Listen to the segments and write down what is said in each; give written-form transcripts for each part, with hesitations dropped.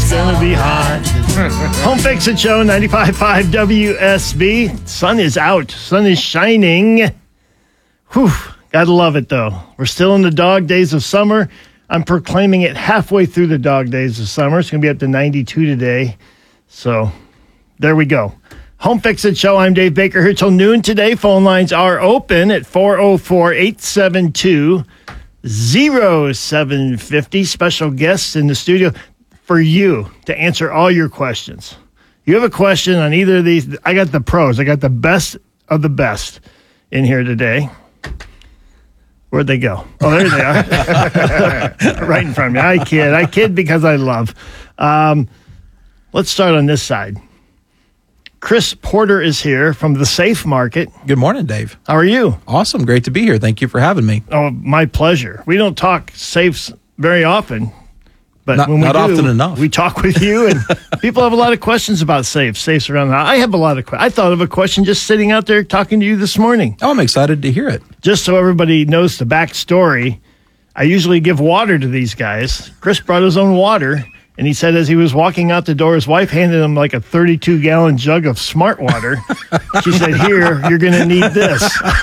It's gonna be hot. Home Fix It Show, 95.5 WSB. Sun is out. Sun is shining. Whew. Gotta love it, though. We're still in the dog days of summer. I'm proclaiming it halfway through the dog days of summer. It's gonna be up to 92 today. So, there we go. Home Fix It Show. I'm Dave Baker here till noon today. Phone lines are open at 404-872-0750. Special guests in the studio for you to answer all your questions. You have a question on either of these. I got the pros. I got the best of the best in here today. Where'd they go? Oh, there they are. Right in front of me. I kid because I love. Let's start on this side. Chris Porter is here from the Safe Market. Good morning, Dave. How are you? Awesome. Great to be here. Thank you for having me. Oh, my pleasure. We don't talk safes very often, but Not when we do, often enough. we talk with you, and people have a lot of questions about safes around the house. I have a lot of questions. I thought of a question just sitting out there talking to you this morning. Oh, I'm excited to hear it. Just so everybody knows the backstory, I usually give water to these guys. Chris brought his own water. And he said as he was walking out the door, his wife handed him like a 32-gallon jug of smart water. She said, "Here, you're going to need this."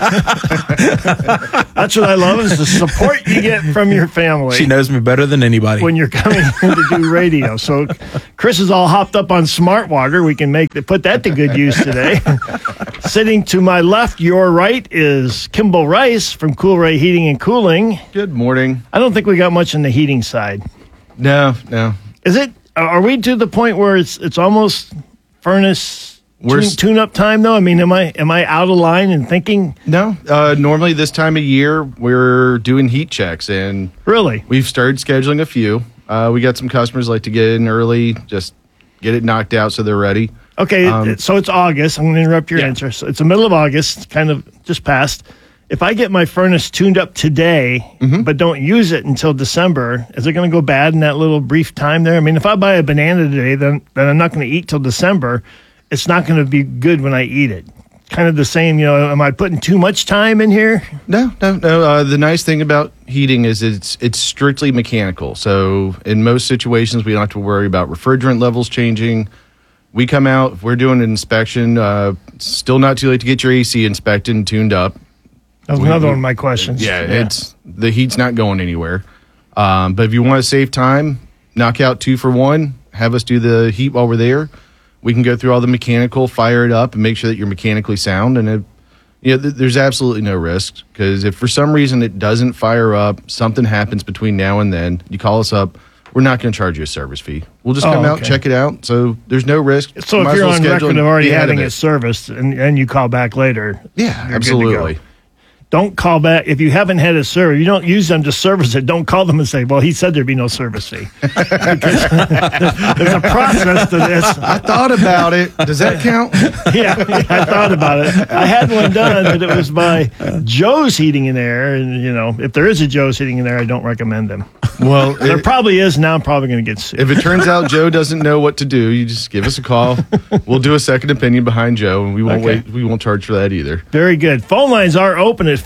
That's what I love, is the support you get from your family. She knows me better than anybody. When you're coming in to do radio. So Chris is all hopped up on smart water. We can put that to good use today. Sitting to my left, your right, is Kimball Rice from Cool Ray Heating and Cooling. Good morning. I don't think we got much on the heating side. No. Is it? Are we to the point where it's almost furnace tune-up time, though? I mean, am I out of line and thinking? No. Normally this time of year, we're doing heat checks, and Really? we've started scheduling a few. We got some customers like to get in early, just get it knocked out so they're ready. Okay, so it's August. I'm going to interrupt your Yeah. answer. So it's the middle of August, kind of just passed. If I get my furnace tuned up today, but don't use it until December, is it going to go bad in that little brief time there? I mean, if I buy a banana today, then I'm not going to eat till December. It's not going to be good when I eat it. Kind of the same, am I putting too much time in here? No. The nice thing about heating is it's strictly mechanical. So in most situations, we don't have to worry about refrigerant levels changing. We come out, if we're doing an inspection, still not too late to get your AC inspected and tuned up. That was another one of my questions. Yeah, the heat's not going anywhere. But if you want to save time, knock out 2 for 1, have us do the heat while we're there. We can go through all the mechanical, fire it up, and make sure that you're mechanically sound. And there's absolutely no risk, because if for some reason it doesn't fire up, something happens between now and then, you call us up. We're not going to charge you a service fee. We'll just come out, check it out. So there's no risk. So if you're on record of already having it serviced and you call back later, yeah, you're absolutely. good to go. Don't call back. If you haven't had a service, you don't use them to service it. Don't call them and say, well, he said there'd be no service fee. Because there's a process to this. I thought about it. Does that count? Yeah, I thought about it. I had one done, but it was by Joe's Heating and Air. And, if there is a Joe's Heating and Air, I don't recommend them. Well, there probably is. Now I'm probably going to get sued. If it turns out Joe doesn't know what to do, you just give us a call. We'll do a second opinion behind Joe, and we won't wait. We won't charge for that either. Very good. Phone lines are open at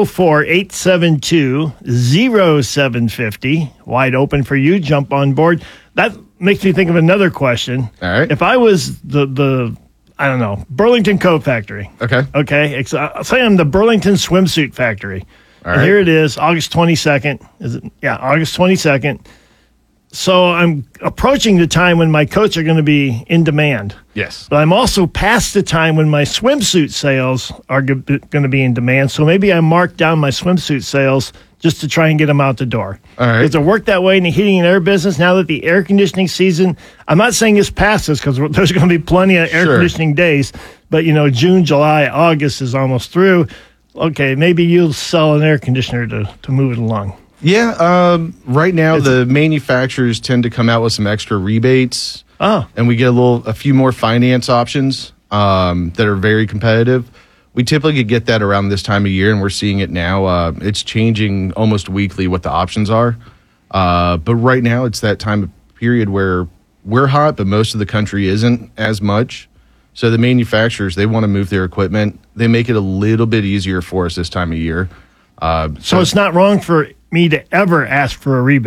404-872-0750. Wide open for you. Jump on board. That makes me think of another question. All right. If I was the I don't know, Burlington Coat Factory. Okay. Say I'm the Burlington Swimsuit Factory. All and right. here it is, August 22nd. August 22nd. So I'm approaching the time when my coats are going to be in demand. Yes. But I'm also past the time when my swimsuit sales are going to be in demand. So maybe I mark down my swimsuit sales just to try and get them out the door. All right. Does it work that way in the heating and air business now that the air conditioning season, I'm not saying it's past us because there's going to be plenty of air conditioning days, but June, July, August is almost through. Okay, maybe you'll sell an air conditioner to move it along. Yeah, right now the manufacturers tend to come out with some extra rebates. And we get a few more finance options that are very competitive. We typically get that around this time of year, and we're seeing it now. It's changing almost weekly what the options are. But right now it's that time of period where we're hot, but most of the country isn't as much. So the manufacturers, they want to move their equipment. They make it a little bit easier for us this time of year. So it's not wrong for me to ever ask for a rebate.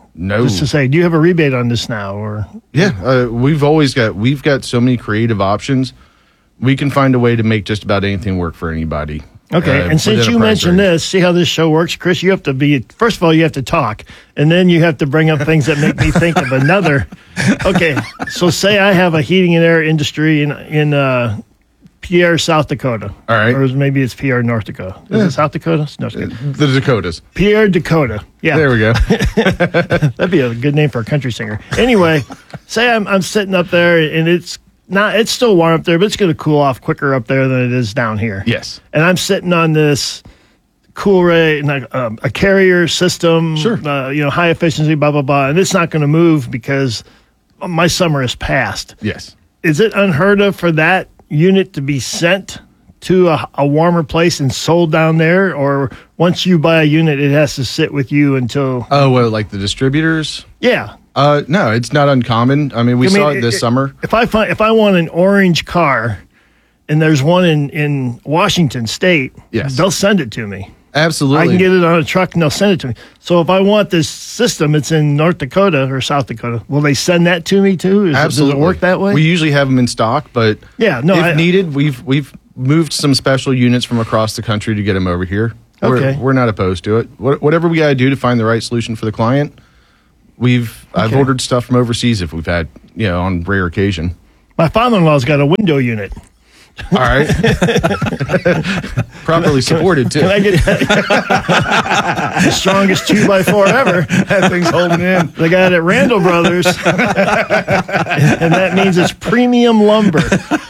No. Just to say, do you have a rebate on this now? Or Yeah, we've got so many creative options. We can find a way to make just about anything work for anybody. Okay, and since you mentioned this, see how this show works, Chris? You have to first of all, you have to talk, and then you have to bring up things that make me think of another. Okay, so say I have a heating and air industry in Pierre, South Dakota. All right. Or maybe it's Pierre, North Dakota. Is it South Dakota? No, it's good. The Dakotas. Pierre, Dakota. Yeah. There we go. That'd be a good name for a country singer. Anyway, say I'm sitting up there, and it's still warm up there, but it's going to cool off quicker up there than it is down here. Yes. And I'm sitting on this Coolray, a carrier system, sure. High efficiency, blah, blah, blah. And it's not going to move because my summer is past. Yes. Is it unheard of for that unit to be sent to a warmer place and sold down there? Or once you buy a unit, it has to sit with you until... Oh, well, like the distributors? Yeah. No, it's not uncommon. I mean, we saw it this summer. If I want an orange car and there's one in Washington State, yes, they'll send it to me. Absolutely. I can get it on a truck and they'll send it to me. So if I want this system, it's in North Dakota or South Dakota, will they send that to me too? Absolutely. Does it work that way? We usually have them in stock, but if needed, we've moved some special units from across the country to get them over here. Okay. We're not opposed to it. Whatever we got to do to find the right solution for the client, I've ordered stuff from overseas if we've had, on rare occasion. My father-in-law's got a window unit. All right. Properly supported, too. Can I get the strongest 2x4 ever? That thing's holding in. They got it at Randall Brothers. And that means it's premium lumber.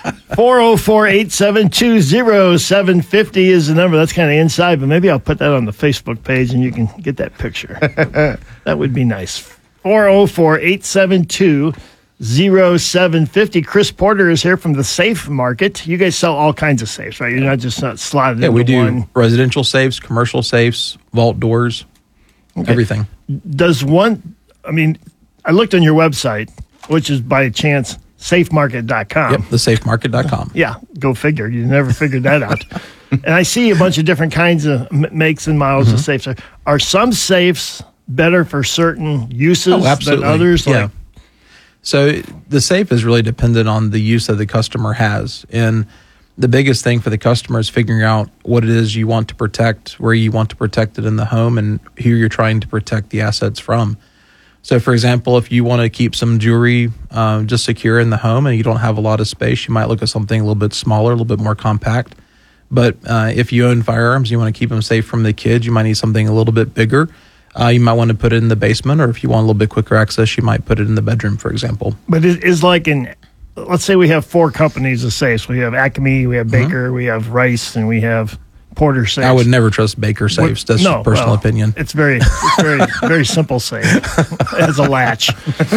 404-872-0750 is the number. That's kind of inside, but maybe I'll put that on the Facebook page and you can get that picture. That would be nice. 404-872-0750. Chris Porter is here from the Safe Market. You guys sell all kinds of safes, right? You're not just slotted into we do one. Residential safes, commercial safes, vault doors, everything. I looked on your website, which is by chance safemarket.com. Yep, thesafemarket.com. Yeah, go figure. You never figured that out. And I see a bunch of different kinds of makes and models of safes. Are some safes better for certain uses than others? Yeah. So the safe is really dependent on the use that the customer has. And the biggest thing for the customer is figuring out what it is you want to protect, where you want to protect it in the home, and who you're trying to protect the assets from. So, for example, if you want to keep some jewelry just secure in the home and you don't have a lot of space, you might look at something a little bit smaller, a little bit more compact. But if you own firearms, you want to keep them safe from the kids, you might need something a little bit bigger. You might want to put it in the basement, or if you want a little bit quicker access, you might put it in the bedroom, for example. But it is like let's say we have 4 companies of safes. We have Acme, we have Baker, we have Rice, and we have Porter safes. I would never trust Baker safes. That's just personal opinion. It's very, very simple safe. It has a latch.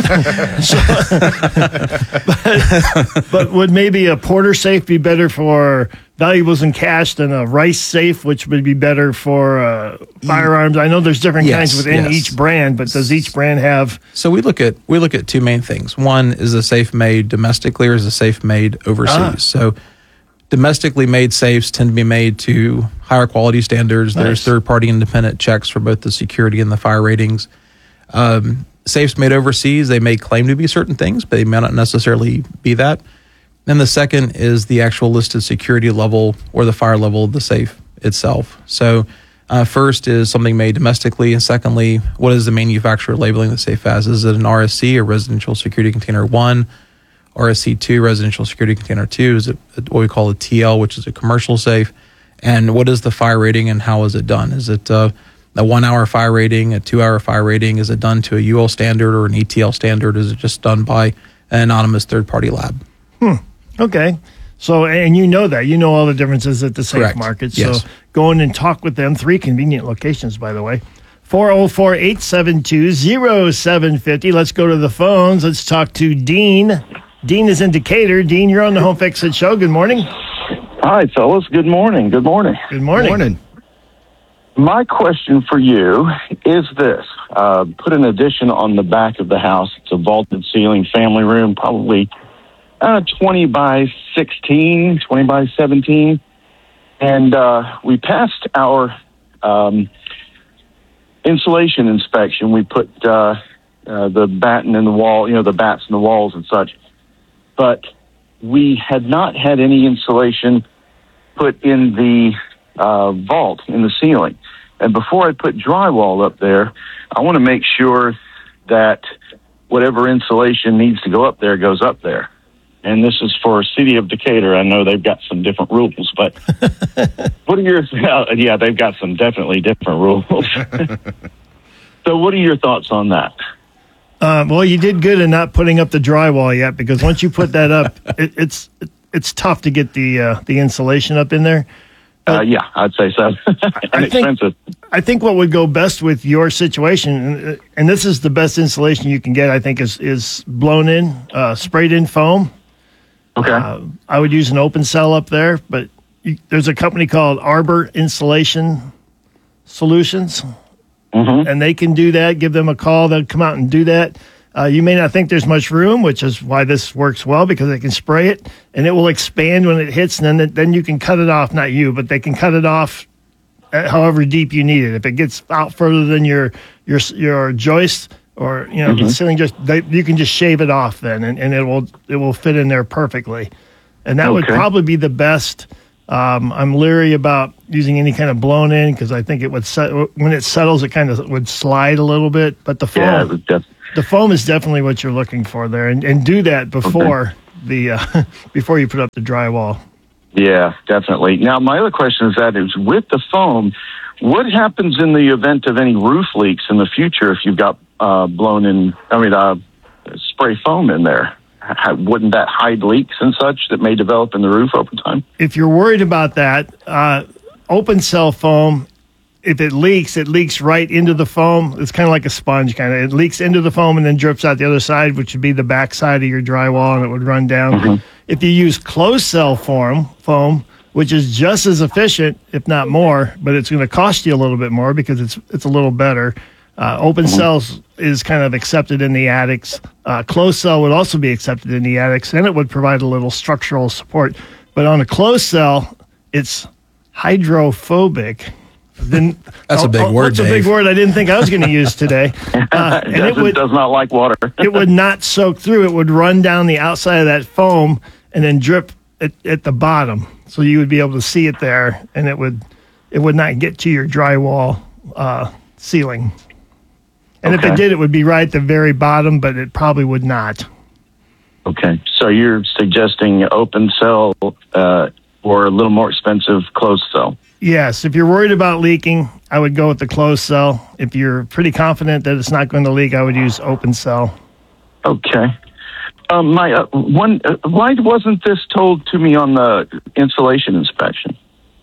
But would maybe a Porter safe be better for valuables and cash than a Rice safe, which would be better for firearms? I know there's different kinds within each brand, but does each brand have? So we look at 2 main things. One, is a safe made domestically, or is a safe made overseas? So domestically made safes tend to be made to higher quality standards. Nice. There's third-party independent checks for both the security and the fire ratings. Safes made overseas, they may claim to be certain things, but they may not necessarily be that. And the second is the actual listed security level or the fire level of the safe itself. So first is something made domestically, and secondly, what is the manufacturer labeling the safe as? Is it an RSC, or Residential Security Container 1? RSC2, Residential Security Container 2, is it what we call a TL, which is a commercial safe? And what is the fire rating and how is it done? Is it a 1 hour fire rating, a 2 hour fire rating? Is it done to a UL standard or an ETL standard? Is it just done by an anonymous third party lab? Okay. So, and you know all the differences at the Safe Market. So go in and talk with them. 3 convenient locations, by the way. 404-872-0750. Let's go to the phones. Let's talk to Dean. Dean is in Decatur. Dean, you're on the Home Fix It Show. Good morning. Hi, fellas. Good morning. Good morning. Good morning. Good morning. My question for you is this. Put an addition on the back of the house. It's a vaulted ceiling family room, probably 20 by 16, 20 by 17. And we passed our insulation inspection. We put the batten in the wall, the bats in the walls and such. But we had not had any insulation put in the vault in the ceiling. And before I put drywall up there, I want to make sure that whatever insulation needs to go up there goes up there. And this is for City of Decatur. I know they've got some different rules, but what are your... Yeah, they've got some definitely different rules. So what are your thoughts on that? Well, you did good in not putting up the drywall yet, because once you put that up, it's tough to get the insulation up in there. Yeah, I'd say so. And expensive. I think what would go best with your situation, and this is the best insulation you can get, I think, is blown in, sprayed in foam. Okay. I would use an open cell up there, but there's a company called Arbor Insulation Solutions, and they can do that. Give them a call. They'll come out and do that. You may not think there's much room, which is why this works well, because they can spray it, and it will expand when it hits, and then you can cut it off. Not you, but they can cut it off however deep you need it. If it gets out further than your joist, or the ceiling joist, you can just shave it off then, and it will fit in there perfectly. And that would probably be the best. I'm leery about using any kind of blown in, because I think it would when it settles, it kind of would slide a little bit. But the foam, the foam is definitely what you're looking for there, and do that before before you put up the drywall. Yeah, definitely. Now, my other question is with the foam, what happens in the event of any roof leaks in the future if you've got spray foam in there? Wouldn't that hide leaks and such that may develop in the roof over time? If you're worried about that, open cell foam, if it leaks right into the foam. It's kind of like a sponge, It leaks into the foam and then drips out the other side, which would be the back side of your drywall, and it would run down. If you use closed cell foam, which is just as efficient, if not more, but it's going to cost you a little bit more because it's a little better. Open cells is kind of accepted in the attics. Closed cell would also be accepted in the attics, and it would provide a little structural support. But on a closed cell, it's hydrophobic. That's a big word, Dave. That's a big word I didn't think I was going to use today. It does not like water. It would not soak through. It would run down the outside of that foam and then drip at the bottom. So you would be able to see it there, and it would not get to your drywall ceiling. And if it did, it would be right at the very bottom, but it probably would not. Okay. So you're suggesting open cell or a little more expensive closed cell? Yes. If you're worried about leaking, I would go with the closed cell. If you're pretty confident that it's not going to leak, I would use open cell. Okay. Why wasn't this told to me on the insulation inspection?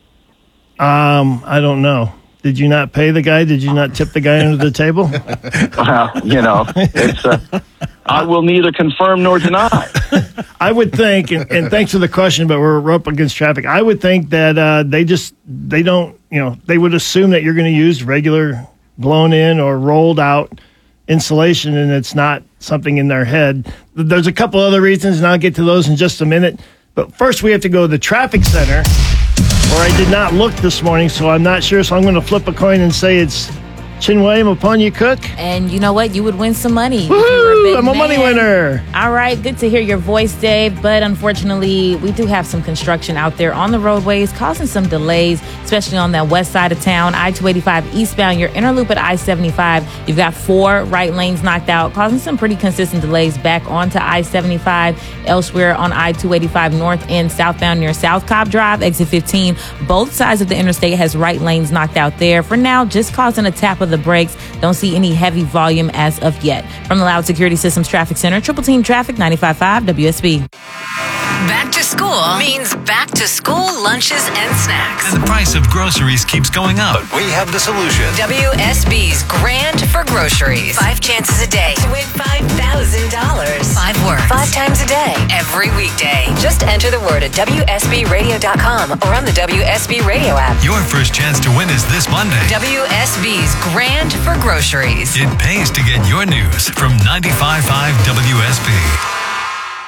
I don't know. Did you not pay the guy? Did you not tip the guy under the table? Well, it's I will neither confirm nor deny. I would think, and thanks for the question, but we're up against traffic. I would think that they don't, they would assume that you're going to use regular blown in or rolled out insulation, and it's not something in their head. There's a couple other reasons, and I'll get to those in just a minute. But first, we have to go to the traffic center, where I did not look this morning, so I'm not sure. So I'm going to flip a coin and say it's Chinwayam Apanya Cook. And you know what? You would win some money. Woohoo! I'm a money winner. All right. Good to hear your voice, Dave. But unfortunately, we do have some construction out there on the roadways, causing some delays, especially on that west side of town. I-285 eastbound, your inner loop at I-75. You've got 4 right lanes knocked out, causing some pretty consistent delays back onto I-75. Elsewhere on I-285 north and southbound near South Cobb Drive, exit 15. Both sides of the interstate has right lanes knocked out there. For now, just causing a tap of the brakes. Don't see any heavy volume as of yet. From the Loud Security Systems Traffic Center, Triple Team Traffic, 95.5 WSB. Back to school means back to school lunches and snacks. And the price of groceries keeps going up. But we have the solution. WSB's Grand for Groceries. 5 chances a day to win $5,000. 5 words. 5 times a day. Every weekday. Just enter the word at WSBradio.com or on the WSB Radio app. Your first chance to win is this Monday. WSB's Grand for Groceries. It pays to get your news from 95.5 WSB.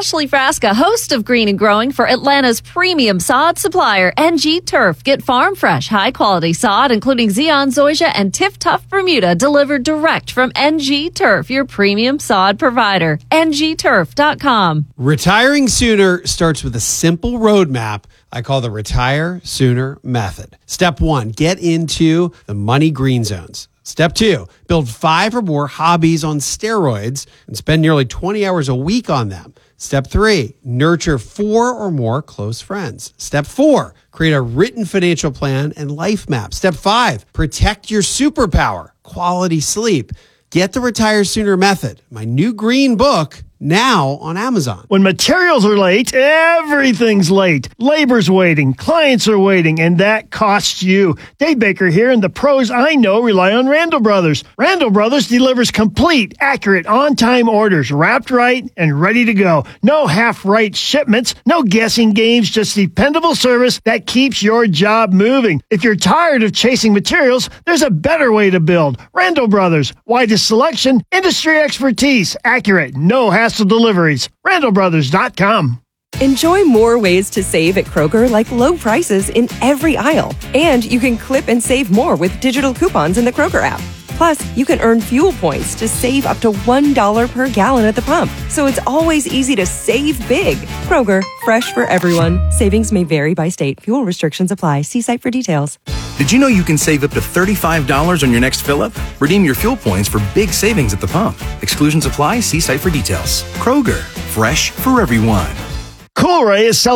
Ashley Frasca, host of Green and Growing for Atlanta's premium sod supplier, NG Turf. Get farm fresh, high quality sod, including Zeon, Zoysia, and Tiff Tough Bermuda, delivered direct from NG Turf, your premium sod provider. ngturf.com. Retiring sooner starts with a simple roadmap I call the Retire Sooner Method. Step 1, get into the money green zones. Step 2, build 5 or more hobbies on steroids and spend nearly 20 hours a week on them. Step 3, nurture 4 or more close friends. Step 4, create a written financial plan and life map. Step 5, protect your superpower, quality sleep. Get the Retire Sooner Method, my new green book, now on Amazon. When materials are late, everything's late. Labor's waiting, clients are waiting, and that costs you. Dave Baker here, and the pros I know rely on Randall Brothers. Randall Brothers delivers complete, accurate, on-time orders, wrapped right and ready to go. No half-right shipments, no guessing games, just dependable service that keeps your job moving. If you're tired of chasing materials, there's a better way to build. Randall Brothers, widest selection, industry expertise, accurate, no hassle deliveries. RandallBrothers.com. Enjoy more ways to save at Kroger, like low prices in every aisle. And you can clip and save more with digital coupons in the Kroger app. Plus, you can earn fuel points to save up to $1 per gallon at the pump. So it's always easy to save big. Kroger, fresh for everyone. Savings may vary by state. Fuel restrictions apply. See site for details. Did you know you can save up to $35 on your next fill-up? Redeem your fuel points for big savings at the pump. Exclusions apply. See site for details. Kroger, fresh for everyone. Cool Ray is